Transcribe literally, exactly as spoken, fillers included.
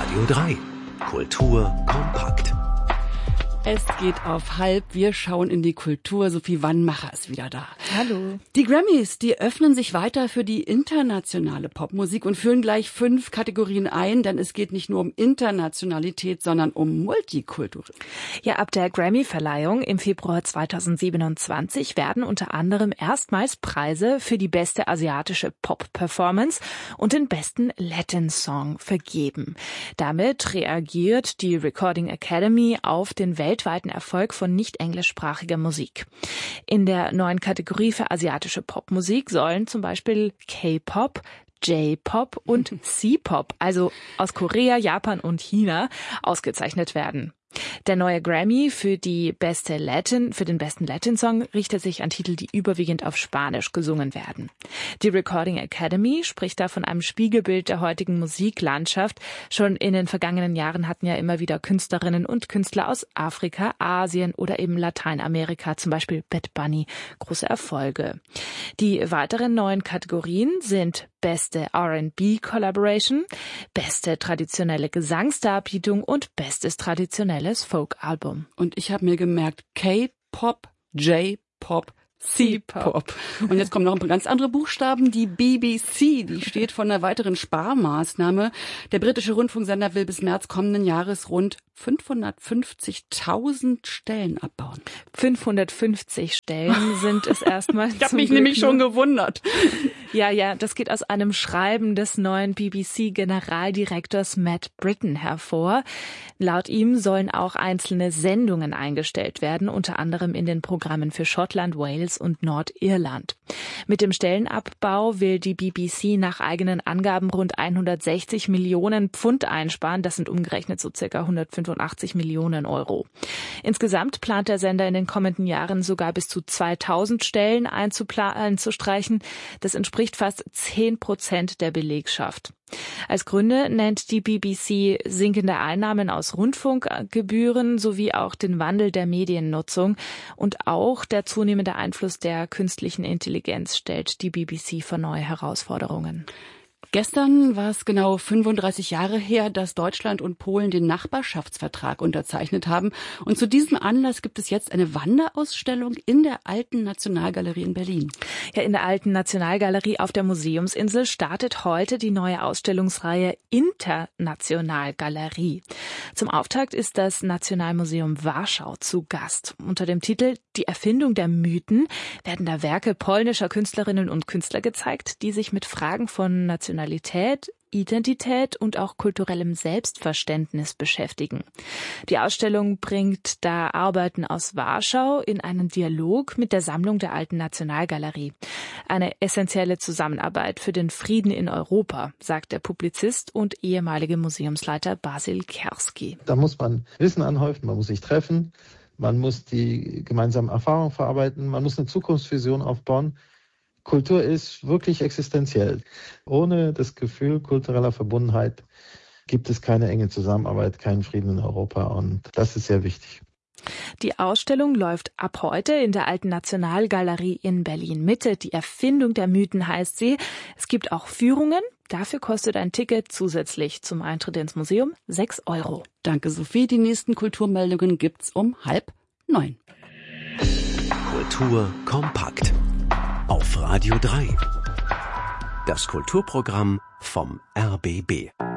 Radio drei. Kultur kompakt. Es geht auf halb. Wir schauen in die Kultur. Sophie Wannmacher ist wieder da. Hallo. Die Grammys, die öffnen sich weiter für die internationale Popmusik und führen gleich fünf Kategorien ein, denn es geht nicht nur um Internationalität, sondern um Multikultur. Ja, ab der Grammy-Verleihung im Februar zweitausendsiebenundzwanzig werden unter anderem erstmals Preise für die beste asiatische Pop-Performance und den besten Latin-Song vergeben. Damit reagiert die Recording Academy auf den weltweiten Erfolg von nicht englischsprachiger Musik. In der neuen Kategorie für asiatische Popmusik sollen zum Beispiel K-Pop, J-Pop und C-Pop, also aus Korea, Japan und China, ausgezeichnet werden. Der neue Grammy für die beste Latin, für den besten Latin-Song richtet sich an Titel, die überwiegend auf Spanisch gesungen werden. Die Recording Academy spricht da von einem Spiegelbild der heutigen Musiklandschaft. Schon in den vergangenen Jahren hatten ja immer wieder Künstlerinnen und Künstler aus Afrika, Asien oder eben Lateinamerika, zum Beispiel Bad Bunny, große Erfolge. Die weiteren neuen Kategorien sind beste R and B Collaboration, beste traditionelle Gesangsdarbietung und bestes traditionelles Folk-Album. Und ich habe mir gemerkt, K-Pop, J-Pop, C-Pop. Und jetzt kommen noch ein paar ganz andere Buchstaben. Die B B C, die steht vor einer weiteren Sparmaßnahme. Der britische Rundfunksender will bis März kommenden Jahres rund fünfhundertfünfzigtausend Stellen abbauen. fünfhundertfünfzig Stellen sind es erstmal. Ich habe mich Glück nämlich schon gewundert. Ja, ja, das geht aus einem Schreiben des neuen B B C-Generaldirektors Matt Britton hervor. Laut ihm sollen auch einzelne Sendungen eingestellt werden, unter anderem in den Programmen für Schottland, Wales und Nordirland. Mit dem Stellenabbau will die B B C nach eigenen Angaben rund hundertsechzig Millionen Pfund einsparen. Das sind umgerechnet so circa hundertfünfundachtzig Millionen Euro. Insgesamt plant der Sender in den kommenden Jahren sogar bis zu zweitausend Stellen einzupla- einzustreichen. Das entspricht fast zehn Prozent der Belegschaft. Als Gründe nennt die B B C sinkende Einnahmen aus Rundfunkgebühren sowie auch den Wandel der Mediennutzung und auch der zunehmende Einfluss der künstlichen Intelligenz stellt die B B C vor neue Herausforderungen. Gestern war es genau fünfunddreißig Jahre her, dass Deutschland und Polen den Nachbarschaftsvertrag unterzeichnet haben. Und zu diesem Anlass gibt es jetzt eine Wanderausstellung in der Alten Nationalgalerie in Berlin. Ja, in der Alten Nationalgalerie auf der Museumsinsel startet heute die neue Ausstellungsreihe Internationalgalerie. Zum Auftakt ist das Nationalmuseum Warschau zu Gast. Unter dem Titel Die Erfindung der Mythen werden da Werke polnischer Künstlerinnen und Künstler gezeigt, die sich mit Fragen von Nationalität, Identität und auch kulturellem Selbstverständnis beschäftigen. Die Ausstellung bringt da Arbeiten aus Warschau in einen Dialog mit der Sammlung der Alten Nationalgalerie. Eine essentielle Zusammenarbeit für den Frieden in Europa, sagt der Publizist und ehemalige Museumsleiter Basil Kerski. Da muss man Wissen anhäufen, man muss sich treffen, man muss die gemeinsamen Erfahrungen verarbeiten, man muss eine Zukunftsvision aufbauen. Kultur ist wirklich existenziell. Ohne das Gefühl kultureller Verbundenheit gibt es keine enge Zusammenarbeit, keinen Frieden in Europa und das ist sehr wichtig. Die Ausstellung läuft ab heute in der Alten Nationalgalerie in Berlin-Mitte. Die Erfindung der Mythen heißt sie. Es gibt auch Führungen. Dafür kostet ein Ticket zusätzlich zum Eintritt ins Museum sechs Euro. Danke, Sophie. Die nächsten Kulturmeldungen gibt's um halb neun. Kultur kompakt. Auf Radio drei. Das Kulturprogramm vom R B B.